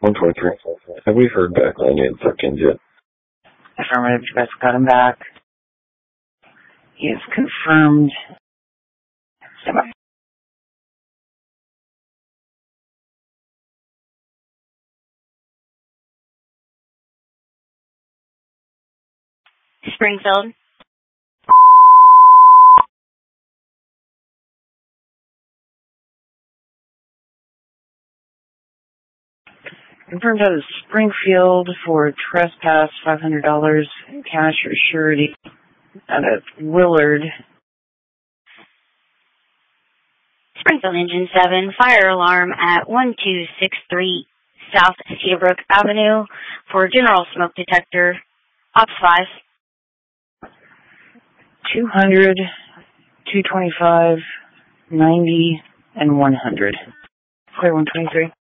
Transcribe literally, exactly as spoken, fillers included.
one twenty-three. Have we heard back on any Perkins yet? Affirmative, you guys got him back. He is confirmed. Stand by. Springfield. Confirmed out of Springfield for trespass, five hundred dollars cash or surety. Out of Willard. Springfield Engine seven, fire alarm at one two six three South Cedarbrook Avenue for general smoke detector. Ops five. two hundred, two twenty-five, ninety, and one hundred. Clear one twenty-three.